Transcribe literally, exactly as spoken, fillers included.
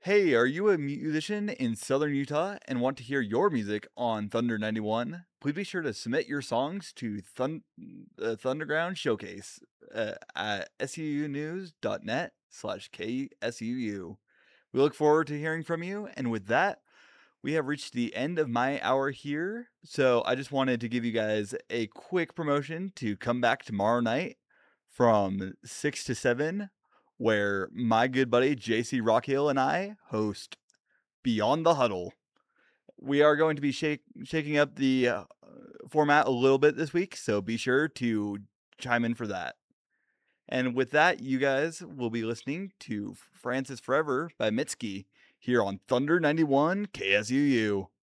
Hey, are you a musician in Southern Utah and want to hear your music on Thunder ninety-one? Please be sure to submit your songs to Thun- uh, Thunderground Showcase uh, at sunews.net slash KSUU. We look forward to hearing from you. And with that, we have reached the end of my hour here. So I just wanted to give you guys a quick promotion to come back tomorrow night from six to seven, where my good buddy J C Rockhill and I host Beyond the Huddle. We are going to be shake, shaking up the uh, format a little bit this week, so be sure to chime in for that. And with that, you guys will be listening to Francis Forever by Mitski here on Thunder ninety-one K S U U.